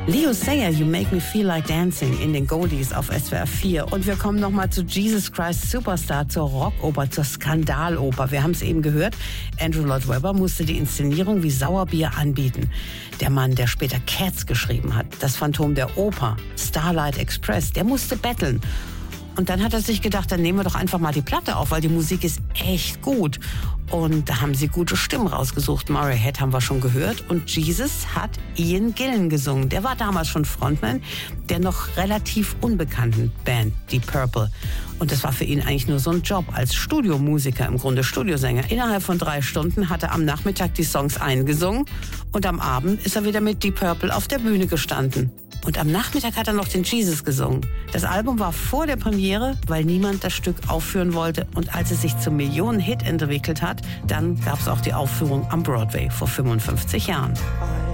Leo Sayer, You Make Me Feel Like Dancing in den Goldies auf SWR 4. Und wir kommen nochmal zu Jesus Christ Superstar, zur Rockoper, zur Skandaloper. Wir haben es eben gehört, Andrew Lloyd Webber musste die Inszenierung wie Sauerbier anbieten. Der Mann, der später Cats geschrieben hat, das Phantom der Oper, Starlight Express, der musste betteln. Und dann hat er sich gedacht, dann nehmen wir doch einfach mal die Platte auf, weil die Musik ist echt gut. Und da haben sie gute Stimmen rausgesucht. Murray Head haben wir schon gehört. Und Jesus hat Ian Gillan gesungen. Der war damals schon Frontman der noch relativ unbekannten Band Deep Purple. Und das war für ihn eigentlich nur so ein Job als Studiomusiker, im Grunde Studiosänger. Innerhalb von 3 Stunden hat er am Nachmittag die Songs eingesungen. Und am Abend ist er wieder mit Deep Purple auf der Bühne gestanden. Und am Nachmittag hat er noch den Jesus gesungen. Das Album war vor der Premiere, weil niemand das Stück aufführen wollte. Und als es sich zum Millionen-Hit entwickelt hat, dann gab es auch die Aufführung am Broadway vor 55 Jahren.